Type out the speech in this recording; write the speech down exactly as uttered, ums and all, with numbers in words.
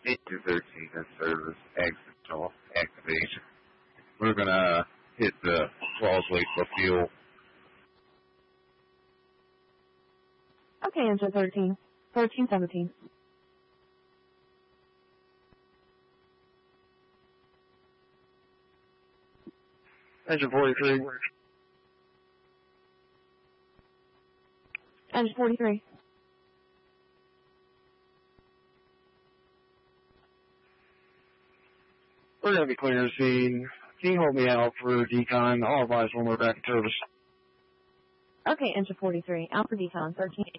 Engine thirteen in service, exit off, activation. We're going to hit the Crosley for fuel. Okay, engine thirteen. thirteen seventeen. Engine forty-three. Engine forty-three. We're going to be clearing the scene. Can you hold me out for decon? I'll advise when we're back in service. Okay, engine forty-three. Out for decon, thirteen